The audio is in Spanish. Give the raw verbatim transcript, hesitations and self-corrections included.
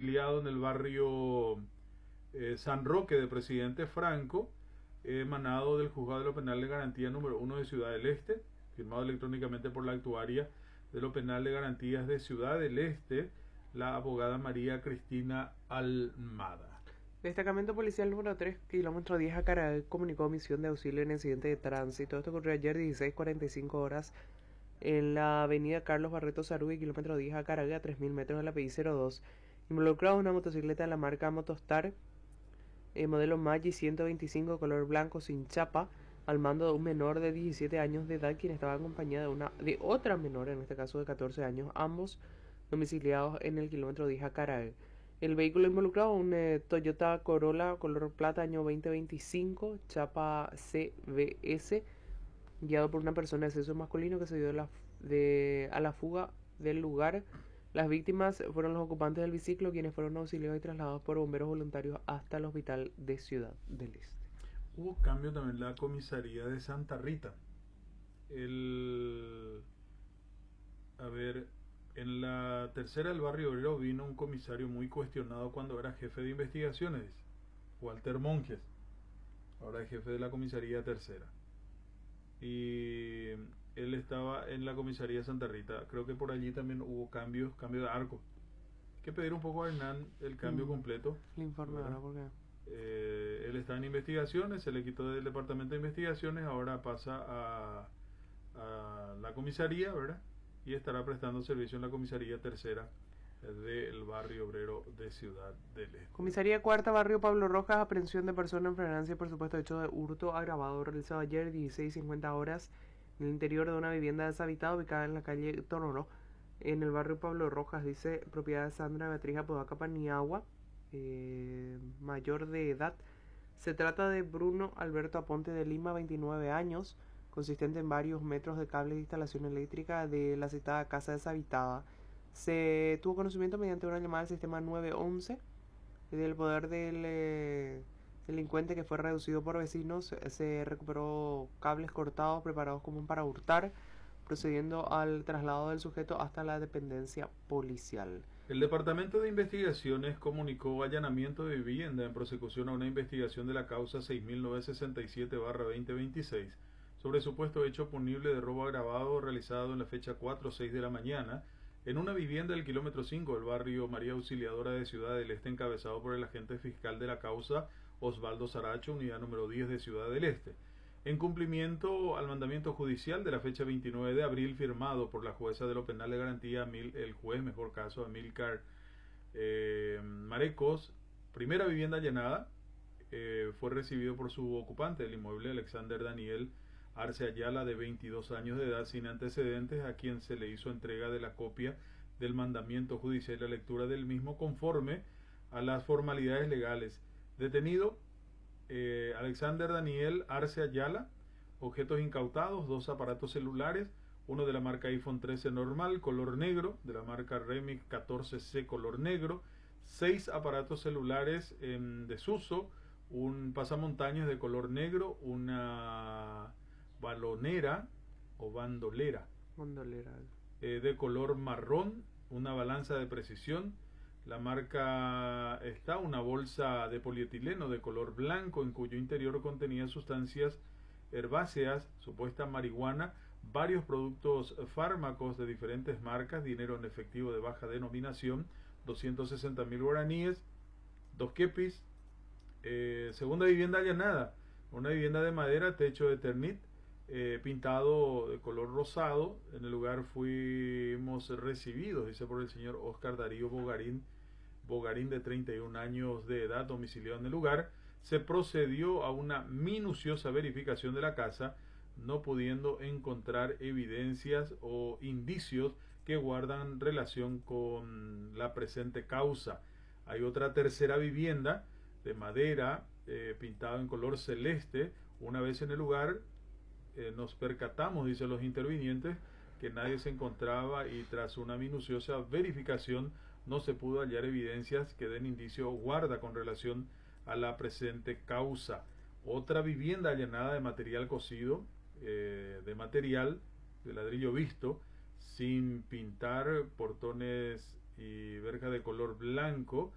domiciliado en el barrio eh, San Roque de Presidente Franco, emanado del Juzgado de lo Penal de Garantía número uno de Ciudad del Este, firmado electrónicamente por la actuaria de lo Penal de Garantías de Ciudad del Este, la abogada María Cristina Almada. Destacamento Policial número tres, kilómetro diez a Caracas, comunicó omisión de auxilio en incidente de tránsito. Esto ocurrió ayer dieciséis cuarenta y cinco horas en la avenida Carlos Barreto Sarugui, kilómetro diez a Caracas, a tres mil metros de la P I cero dos. Involucrado una motocicleta de la marca Motostar, eh, modelo Maggi ciento veinticinco, color blanco, sin chapa, al mando de un menor de diecisiete años de edad, quien estaba acompañada de, una, de otra menor, en este caso de catorce años, ambos domiciliados en el kilómetro diez a Caracas. El vehículo involucrado, un eh, Toyota Corolla color plata año veinte veinticinco, chapa C B S, guiado por una persona de sexo masculino que se dio de la, de, a la fuga del lugar. Las víctimas fueron los ocupantes del biciclo, quienes fueron auxiliados y trasladados por bomberos voluntarios hasta el hospital de Ciudad del Este. Hubo cambio también en la comisaría de Santa Rita. El... A ver... En la tercera del barrio obrero vino un comisario muy cuestionado cuando era jefe de investigaciones, Walter Monjes, ahora es jefe de la comisaría tercera. Y él estaba en la comisaría Santa Rita. Creo que por allí también hubo cambios, cambio de arco. Hay que pedir un poco a Hernán el cambio mm, completo. El informe ahora, ¿por qué? Eh, él está en investigaciones, se le quitó del departamento de investigaciones, ahora pasa a, a la comisaría, ¿verdad? Y estará prestando servicio en la comisaría tercera del barrio obrero de Ciudad del Este. Comisaría cuarta, barrio Pablo Rojas, aprehensión de persona en flagrancia por supuesto hecho de hurto agravado realizado ayer dieciséis cincuenta horas en el interior de una vivienda deshabitada ubicada en la calle Tororo, en el barrio Pablo Rojas, dice, propiedad de Sandra Beatriz Apodaca Paniagua, eh, mayor de edad. Se trata de Bruno Alberto Aponte de Lima, veintinueve años, consistente en varios metros de cable de instalación eléctrica de la citada casa deshabitada. Se tuvo conocimiento mediante una llamada al sistema nueve once del poder del eh, delincuente que fue reducido por vecinos. Se recuperó cables cortados preparados como para hurtar, procediendo al traslado del sujeto hasta la dependencia policial. El Departamento de Investigaciones comunicó allanamiento de vivienda en prosecución a una investigación de la causa seis mil novecientos sesenta y siete barra veinte veintiséis sobre supuesto hecho punible de robo agravado realizado en la fecha cuatro seis de la mañana en una vivienda del kilómetro cinco del barrio María Auxiliadora de Ciudad del Este, encabezado por el agente fiscal de la causa Osvaldo Saracho, unidad número diez de Ciudad del Este, en cumplimiento al mandamiento judicial de la fecha veintinueve de abril firmado por la jueza de lo penal de garantía, el juez, mejor caso, Amílcar eh, Marecos. Primera vivienda allanada, eh, fue recibido por su ocupante del inmueble, Alexander Daniel Arce Ayala, de veintidós años de edad, sin antecedentes, a quien se le hizo entrega de la copia del mandamiento judicial y la lectura del mismo conforme a las formalidades legales. Detenido eh, Alexander Daniel Arce Ayala. Objetos incautados: dos aparatos celulares, uno de la marca iPhone trece normal, color negro, de la marca Remix catorce C, color negro, seis aparatos celulares en desuso, un pasamontañas de color negro, una balonera o bandolera, bandolera. Eh, de color marrón, una balanza de precisión, la marca está una bolsa de polietileno de color blanco en cuyo interior contenía sustancias herbáceas, supuesta marihuana, varios productos fármacos de diferentes marcas, dinero en efectivo de baja denominación, doscientos sesenta mil guaraníes, dos kepis. Eh, segunda vivienda allanada, una vivienda de madera, techo de ternit, eh, pintado de color rosado. En el lugar fuimos recibidos, dice, por el señor Oscar Darío Bogarín, Bogarín de treinta y un años de edad, domiciliado en el lugar. Se procedió a una minuciosa verificación de la casa, no pudiendo encontrar evidencias o indicios que guardan relación con la presente causa. Hay otra tercera vivienda de madera, eh, pintado en color celeste. Una vez en el lugar, eh, nos percatamos, dicen los intervinientes, que nadie se encontraba, y tras una minuciosa verificación no se pudo hallar evidencias que den indicio o guarda con relación a la presente causa. Otra vivienda allanada de material cocido, eh, de material de ladrillo visto, sin pintar, portones y verja de color blanco,